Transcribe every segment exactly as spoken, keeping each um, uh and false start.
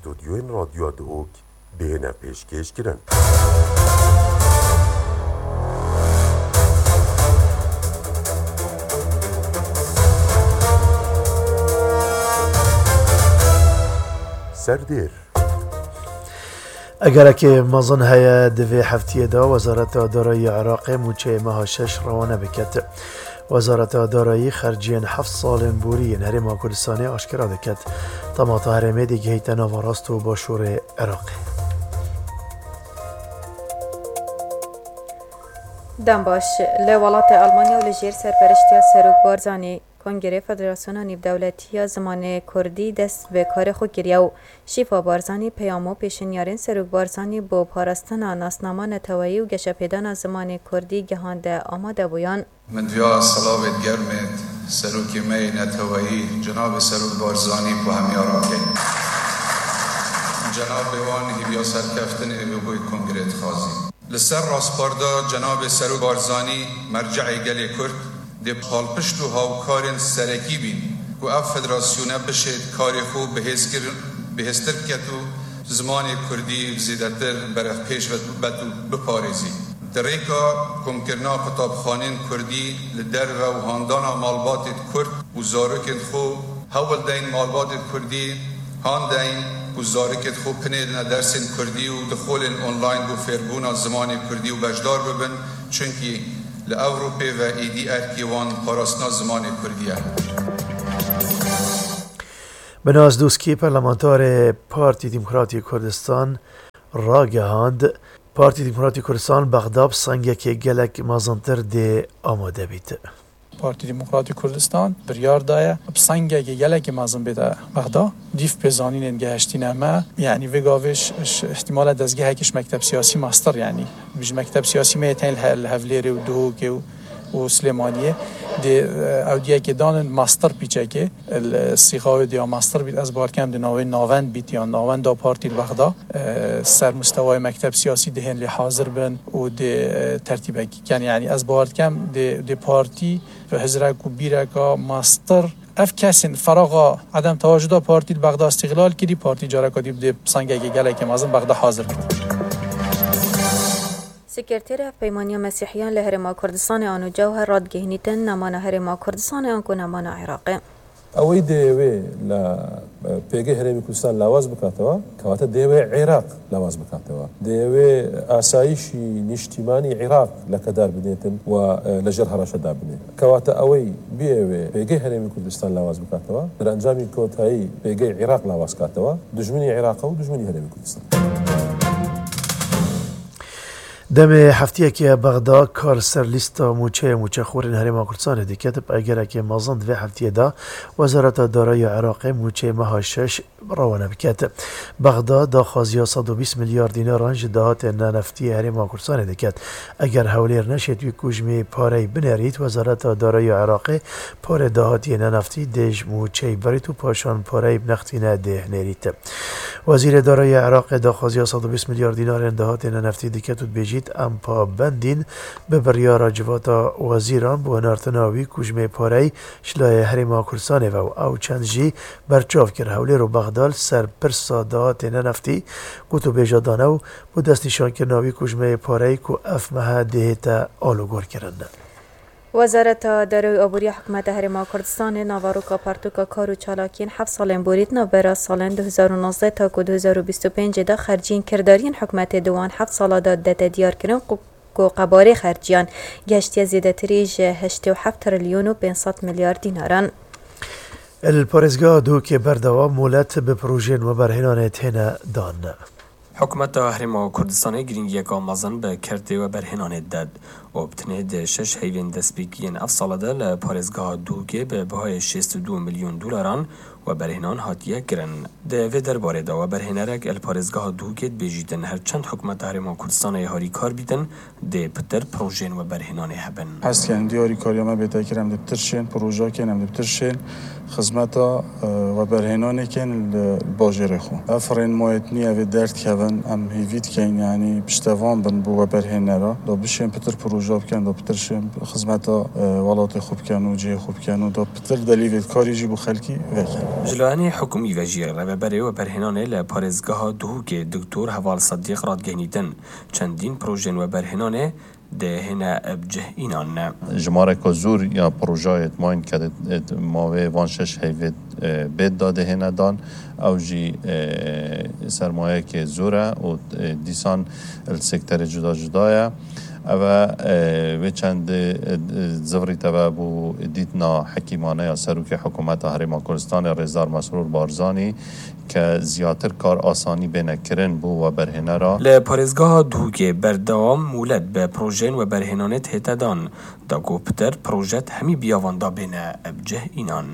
استودیوین رادیو دوک بهنه پیشکش کرن. سردیر اگر که مزن هیا دوی هفته دا وزارت دارایی عراق موچه ماه شش روانه بکت. وزارت دارایی خرجین هفت سال بوری هرم کردستان آشکار دکت تماتا هرمه دیگه هیت نواراست و باشور عراق. دم باش لولات آلمانیا و لجیر سرپرشتی سروک بارزانی کنگره فدراسیون نیب دولتی زمان کردی دست به کار خود گریه و شیفا بارزانی پیامو پیشنیارین سروک بارزانی با پارستان ناسنامان توایی و گشپیدان زمان کردی گهانده آماده بویان. من ویا صلاوت گرمت سروکی می نتوایی جناب سروک بارزانی با همی آراکه جناب وان هیویا سرکفتن بوی کنگره خازی لسر راسپاردا جناب سروک بارزانی مرجع گلی کرد دی پالپشت و هاوکارین سرکی بین و اف فدراسیونه بشید کاری خوب بهستر کتو زمان کردی زیدتر برف پیش و بتو بپارزی دریکا کمکرنا کتابخانین کردی لدر و هاندانا مالبات کرد و زارکت خوب هول دین مالبات کردی هان دین و زارکت خوب پنیدنا درسین کردی و دخول اونلاین و فربونا زمان کردی و بجدار ببن چونکی لأوروپی و ایدی ارکیوان پاراستنا زمان کردیه. بناز دوسکی پارلمانتار پارتی دموکراتی کردستان را گهاند پارتی دموکراتی کردستان بغداد سنگه که گلک مازنتر ده آماده بیت. پارتی دموکراتی کردستان بریار دایه بسنگه که گلک مازن بیده بغداد دیف بزانین گهشتی نمه یعنی وگاوش احتمال دزگه هکش مکتب سیاسی ماستر یعنی بیش مکتب سیاسی میتین الهفلیر و دوهوک و و سلیمانیه دی اودیه که دانن ماستر پیچه که السیخاوی دیا ماستر بید از بار کم دی ناوی ناوند بیت یا ناوند دا پارتی بغداد سر مستوای مکتب سیاسی دهن لی حاضر بن و دی ترتیبه کن یعنی از بار کم دی, دی پارتی و هزرک و بیرکا ماستر اف کسین فراغ عدم تواجد پارتی بغداد استقلال کردی پارتی جارکا دیب دی سنگه که گله که مازن بغداد حاضر بید. سکرتیر پیمانی مسیحیان لهرما کردستان آنو جوهر راد گهنیتن نمان هرما کردستان آن کو نمان عراق. اوی دیوی ل پیگه هرمی کردستان لواز بکاتوا کواتا دیوی عراق لواز بکاتوا دیوی آسایشی نشتیمانی عراق لکدار بنیتن و لجر هراش دار بنیت کواتا اوی بیوی پیگه هرمی کردستان لواز بکاتوا در انجامی کوتایی پیگه عراق لواز کاتوا دشمنی عراق و دشمنی هرمی کردستان. دم هفته که بغداد کار سر لیستا موچه موچه خورین هرم کردستان دیکت اگر که مازند و هفته دا وزارت دارایی عراق موچه ماه شش روانه بکت بغداد دا خازیا صد و بیست میلیارد دینار انج دهات نفتی هرم کردستان دیکت اگر حولیر نشد وی کوجمی پاره بنرید وزارت دارایی عراق پاره دهاتی نفتی دژ موچه بریتو پاشان پاره بنختی نده نرید وزیر دارایی عراق دا خازیا صد و بیست میلیارد دینار دهات نفتی دیکت بیجی ام پا بندین به بریار جواتا وزیران بو نارتناوی کوجمه پاره شلای هرما کردستان و او چند جی برچاو کر حولی رو بغداد سر پرسا دهات نفتی گوتو بیجادانه و بو دست نشان کرناوی کوجمه پاره کو اف مها دهتا آلوگور کرنده. وزارت دارایی عبوری حکومت هرما کردستان ناواروکا پرتوکا کارو چالاکین هفت سالن بورید نوبرا سالن دو هزار و نوزده تا دو هزار و بیست و پنج دا خرجین کردارین حکومت دوان هفت سالا داد دت دیار کرن کو قباره خرجیان گشتی زیده تریج هشت و هفت تریلیون و پانصد میلیارد دیناران. الپارزگاه دو که بردوام مولت به پروژین و برهنان تینا دان. حکومت هرما کردستان گرینگی که مازن به کرده و برهنان داد و بتنید شش هیوین دستبیگین افساله لپارزگاه دو که به بهای شصت و دو میلیون دلاران و برهنان هاتیه کرن. ده و درباره دا و برهنرک الپارزگاه دو که بیجیدن هر چند حکومت هرما کردستان هاری کار بیدن ده پتر پروژین و برهنان هبن. هست که دیاری کاری ما بیتا کرم ده پترشین پروژه که نم ده پترشین خدمتا و برهنانه کن الباجر خو افرین مایتنی اوی درد کهون ام هیوید کن یعنی پشتوان بن بو برهنه را دو بشیم پتر پروژه بکن دو پتر شیم خدمتا ولات خوب کن و جه خوب کن و دو پتر دلیوید کاری جی بو خلکی وکن جلوانی حکومی و جیر و بری و برهنانه لپارزگاه دو که دکتر حوال صدیق راد گهنیدن چندین پروژه و برهنانه ده هنا ابجه اینان جماره که زور یا پروژه ماین که ماوی وانشش هیوید بید داده هنا دان او جی سرمایه که زوره و دیسان السکتر جدا جدایه و چند زوری تبا بو دیتنا حکیمانه یا سروک حکومت هرما کردستان رضا مسرور بارزانی که زیاتر کار آسانی بینه کرن بو و برهنه را لپارزگاه دوگه بردوام مولد به پروژین و برهنانه تهتدان دا گوپتر پروژت همی بیاواندا بینه ابجه اینان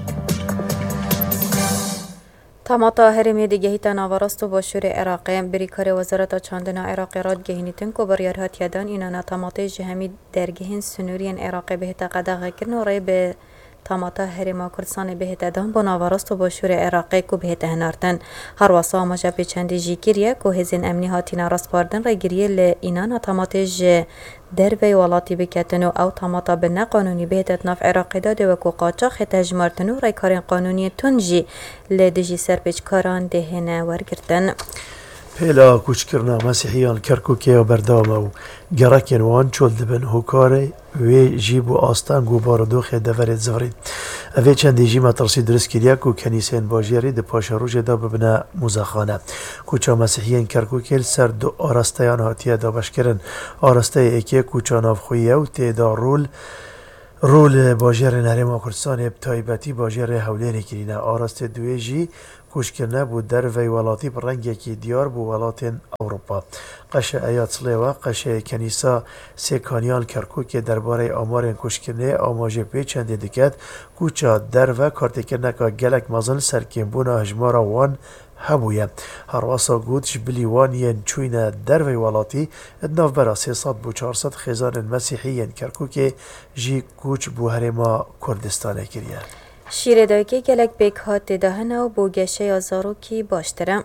تماتا هرمی دیگهی تناوراست و با شور عراقی بریکار وزارت چاندن عراقی راد گهینیتن که بریار هاتیدان اینانا تماتا جهمی درگهین سنورین عراقی بهتا قداغه کرن و رای به تماتا هرما کردستان بهتا دان با ناوراست و با شور عراقی که بهتا هنارتن هر واسا آماجا پیچندی جی گریه که هزین امنی هاتینا راست باردن رای گریه ل اینانا تماتا ج دربی ولاتی بکتنو او تماتا به نقانونی بهتت ناف عراقی داده و که قاچاق تجمارتنو رای کارین قانونی تنجی لدجی سرپیچکاران دهنه ورگرتن. پیلا کوچکرنا مسیحیان کرکوکی و بردام و گرکن وان چول دبن هوکاره وی جیب و آستان گو باردوخ دورت زورید. اوی چندی جیما ترسی درست کریا کو کنیسین باجیری ده پاشا روژ دا ببنا موزخانه. کوچا مسیحیان کرکوکیل سر دو آرستیان هاتیه دا بشکرن. آرسته ایکی کوچا نافخویه و تیدا رول رول باجر نرم کردستان ابتایبتی باجر حولین کرینه. آرسته دوی جی کوشکرنه بود در وی ولاتی پر رنگی که دیار بو ولات اروپا. قشه ایات سلیوه قشه کنیسا سیکانیان کرکوک درباره آمار کوشکرنه آماجه پی چند دکت کوچا در و کارتکرنه که گلک مزن سرکیمبونا هجمارا وان هبویه. هر واسا گودش بلیوانین چوینه در وی ولاتی ادناف برا سیصد بو چهارصد خیزان مسیحیین کرکوک جی کوچ بو هرما کردستان کریه. شیر دایگه گلک بیک هات دهنه و بوگشه یا زاروکی باشتره.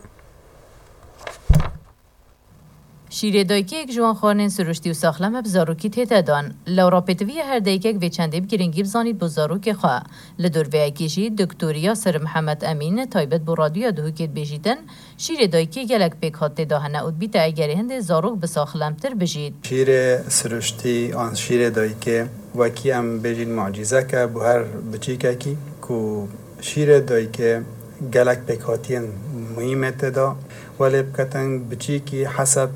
شیر دایگه یک جوان خانین سروشتی و ساخلم بزاروکی تیتا دان. لورا پیتوی هر دایگه وی چنده بگرنگی بزانید بزاروکی خواه. لدور وی اکیجی دکتوریا سر محمد امین تایبت بو رادیو دوکید بیجیدن شیر دایگه گلک بیک هات دهنه و بیتا اگری هنده زاروک بساخلم تر بجید. شیر سروشتی آن شیر دایگه وکی ام بیجید معجزه که بو هر بچی که کی کو شیر دایگه گلک بیک هاتین مهمت دا ولی بکتن بچی که حسب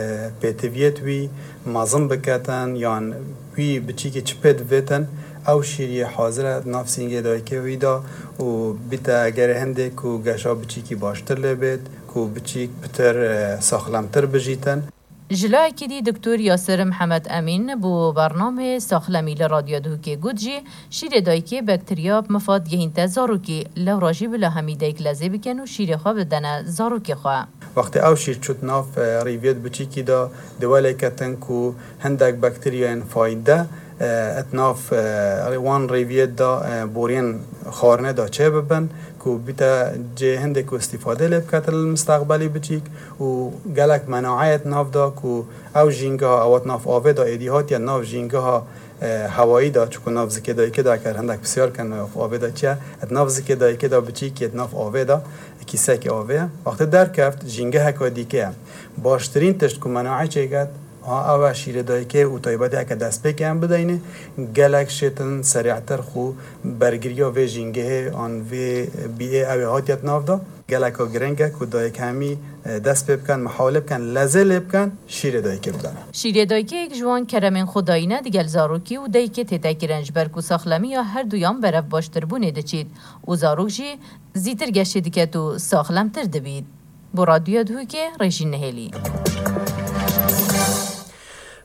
پیتویت وی مازم بکتن یان وی بچی که چپید ویتن او شیری حاضر نفسینگه دای که وی دا و بیتا اگر هنده که گشا بچی که باشتر لبید که بچی بتر ساخلمتر بجیتن. جلوی کدی دکتر یاسر محمد امین بو برنامه ساخلمی لرادیو دوکی گودجی شیر دایکی بکتریا مفاد گهینت زاروکی لو راجی بلا همی دایک لازه بکن و شیر خواه بدن زاروکی خواه. وقتی او شیر چود ناف ریویت بچی که دا دواله کتن که هندک بکتریا این فایده اتناف وان ریویت دا بورین خارنه دا چه ببن که بیتا جه هنده که استفاده لب کتل المستقبلی بچیک و گلک مناعیت ناف دا که او جینگه ها اوات ناف آوه دا ایدیهات یا ناف جینگه ها هوایی دا چکو ناف زکی دایی که دا کر هندک بسیار کن ناف آوه دا چیه ات ناف زکی دایی که دا بچیک ات ناف آوه دا کیسه که آوه وقتی در کفت جینگه هکا دیگه باشترین تشت که مناعی چه گد ها اول شیر دایی که او تایباتی اکا دست پی که هم بدهینه گلک شیطن سریعتر خو برگریا و جینگه آن و بیه اوی هاتیت ناف دا گلک ها گرنگه که دایی که همی دست پی بکن محاوله بکن لزه بکن شیر دایی که بدن شیر دایی که یک جوان کرمین خدایینه دیگل زاروکی و دایی که تیتا گرنج برکو ساخلمی یا هر دویان برف باشتر بونه دچید و زاروک جی زیتر گشتی دیگه تو ساخلم تر دبید. با رادیو دوی که ریشین نهیلی.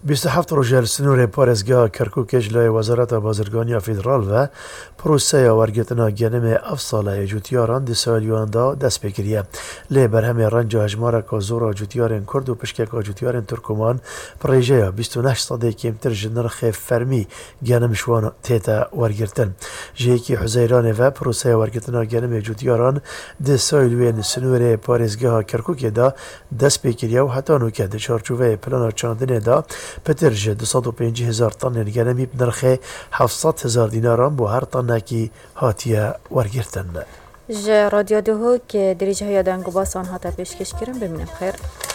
بیست و هفت روژه سنور پارێزگا کەرکووکێش لای وەزارەتە بازرگانیە فیدرال و پرۆسەیە وەرگرتنا گەنمێ ئەف ساڵە جوتیاران دی سالیواندا دەست پێ کردیە لێ بەرهەمێ ڕەنجە هەژمارەکە زۆرە جوتیارên کورد و پشکێکە جوتیارên تورکمان پڕێژەیە بیست و نەش سەدەی کێمتر ji نرخê fermî genim tête wergirtin. Ji yekî Huzeyranê ve prosaya wergirtina genimê cutiyaran di saliyên Sinûrê Parêzgeha Kerkûkê da dest pê kiriye û heta nûke di çarçoveyê plana çandinê da pitir ji du sed û pêncî hezar tanên genimî bi nirxê heft sed hezar dînaran bo her tanekî hatiye wergirtin. Ji Radyo Duhok dirêjeya dengûbasan hate pêşkêşkirin bimînin xêr.